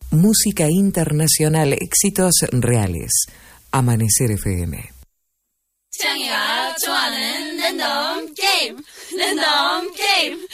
Música internacional, éxitos reales. Amanecer FM. 창이가 좋아하는 랜덤 게임.